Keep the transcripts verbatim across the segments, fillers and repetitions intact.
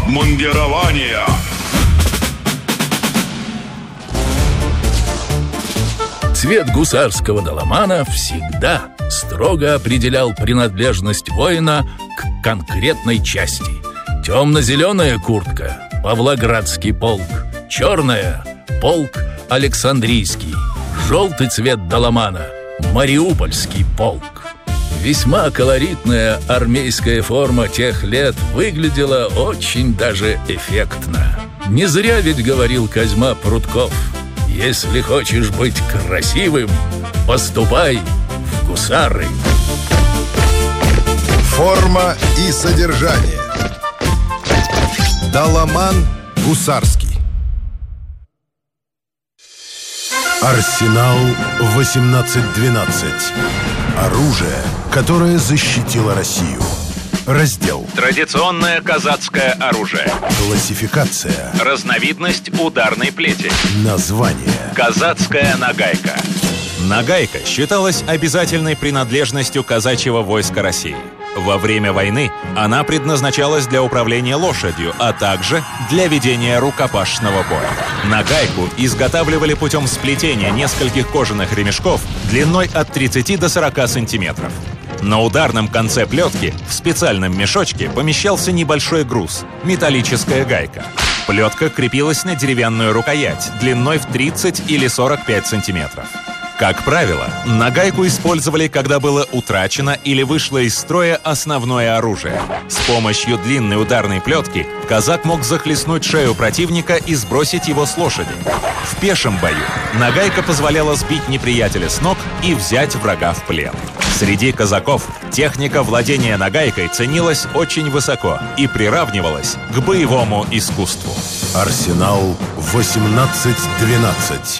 обмундирования. Цвет гусарского доломана всегда строго определял принадлежность воина к конкретной части. Темно-зеленая куртка – Павлоградский полк, черная – полк Александрийский, желтый цвет доломана – Мариупольский полк. Весьма колоритная армейская форма тех лет выглядела очень даже эффектно. Не зря ведь говорил Козьма Прутков: если хочешь быть красивым, поступай в гусары. Форма и содержание. Доломан гусарский. Арсенал восемнадцать двенадцать. Оружие, которое защитило Россию. Раздел. Традиционное казацкое оружие. Классификация. Разновидность ударной плети. Название. Казацкая нагайка. Нагайка считалась обязательной принадлежностью казачьего войска России. Во время войны она предназначалась для управления лошадью, а также для ведения рукопашного боя. Нагайку изготавливали путем сплетения нескольких кожаных ремешков длиной от тридцати до сорока сантиметров. На ударном конце плетки в специальном мешочке помещался небольшой груз – металлическая гайка. Плетка крепилась на деревянную рукоять длиной в тридцать или сорок пять сантиметров. Как правило, нагайку использовали, когда было утрачено или вышло из строя основное оружие. С помощью длинной ударной плетки казак мог захлестнуть шею противника и сбросить его с лошади. В пешем бою нагайка позволяла сбить неприятеля с ног и взять врага в плен. Среди казаков техника владения нагайкой ценилась очень высоко и приравнивалась к боевому искусству. Арсенал восемнадцать двенадцать.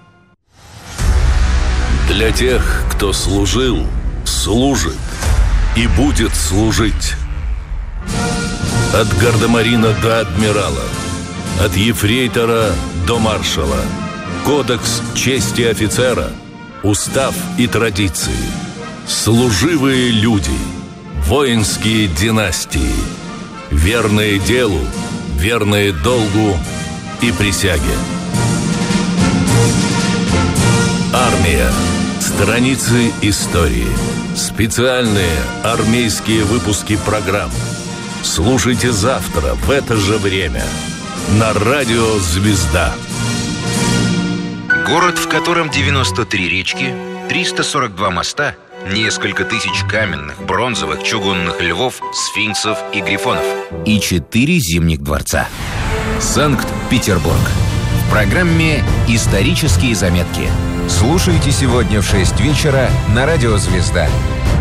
Для тех, кто служил, служит и будет служить. От гардемарина до адмирала, от ефрейтора до маршала. Кодекс чести офицера, устав и традиции. Служивые люди, воинские династии, верные делу, верные долгу и присяге. Армия. Страницы истории. Специальные армейские выпуски программ. Слушайте завтра в это же время на радио «Звезда». Город, в котором девяносто три речки, триста сорок два моста, несколько тысяч каменных, бронзовых, чугунных львов, сфинксов и грифонов. И четыре зимних дворца. Санкт-Петербург. В программе «Исторические заметки». Слушайте сегодня в шесть вечера на радио «Звезда».